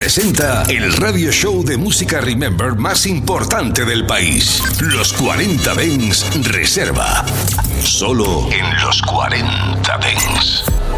presenta el radio show de música Remember más importante del país. Los 40 Dance Reserva. Solo en los 40 Dance.